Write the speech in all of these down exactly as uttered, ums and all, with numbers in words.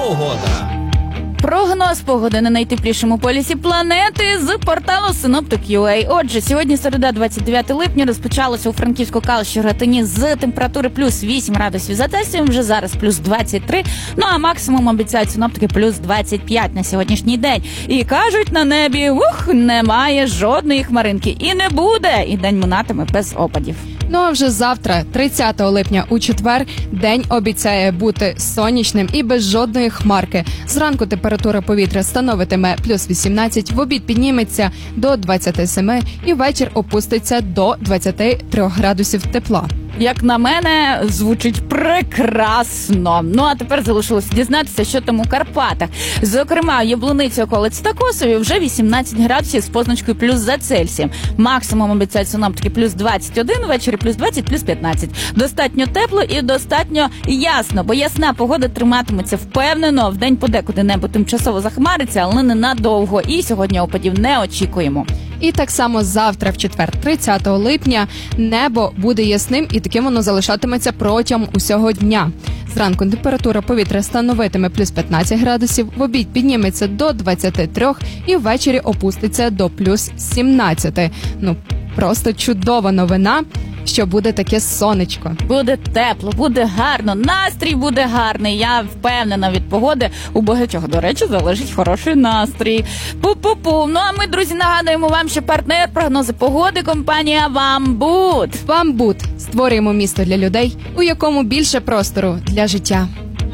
Погода. Прогноз погоди на найтеплішому полюсі планети з порталу Синоптик точка ю а. Отже, сьогодні середа, двадцять дев'яте липня, розпочалося у Франківську, Калуші, Ротині з температури плюс вісім градусів за Цельсієм, вже зараз плюс двадцять три, ну а максимум обіцяють синоптики плюс двадцять п'ять на сьогоднішній день. І кажуть, на небі, ух, немає жодної хмаринки. І не буде, і день минатиме без опадів. Ну а вже завтра, тридцятого липня, у четвер, день обіцяє бути сонячним і без жодної хмарки. Зранку температура повітря становитиме плюс вісімнадцять, в обід підніметься до двадцяти семи і ввечір опуститься до двадцяти трьох градусів тепла. Як на мене, звучить прекрасно. Ну, а тепер залишилося дізнатися, що там у Карпатах. Зокрема, Яблуниці, околиць та Косові вже вісімнадцять градусів з позначкою плюс за Цельсієм. Максимум обіцяють синоптики плюс двадцять один, ввечері плюс двадцять, плюс п'ятнадцять. Достатньо тепло і достатньо ясно, бо ясна погода триматиметься впевнено. Вдень подекуди небо тимчасово захмариться, але ненадовго. І сьогодні опадів не очікуємо. І так само завтра, в четвер, тридцятого липня, небо буде ясним і таким воно залишатиметься протягом усього дня. Зранку температура повітря становитиме плюс п'ятнадцять градусів, в обід підніметься до двадцяти трьох і ввечері опуститься до плюс сімнадцяти. Ну, просто чудова новина, що буде таке сонечко. Буде тепло, буде гарно, настрій буде гарний. Я впевнена, від погоди у багатьох, до речі, залежить хороший настрій. Пу-пу-пу. Ну а ми, друзі, нагадуємо вам, що партнер прогнози погоди – компанія «Вамбут». «Вамбут». Створюємо місто для людей, у якому більше простору для життя.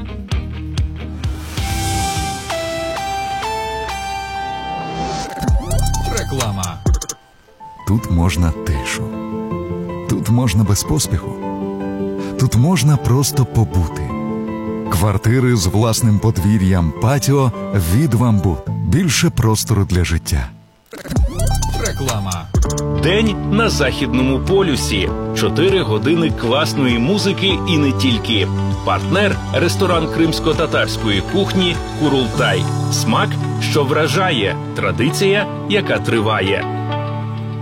Реклама. Тут можна тишу. Тут можна без поспіху. Тут можна просто побути. Квартири з власним подвір'ям, патіо від «Вамбут». Більше простору для життя. Реклама. День на Західному полюсі. Чотири години класної музики і не тільки. Партнер – ресторан кримсько-татарської кухні «Курултай». Смак, що вражає. Традиція, яка триває.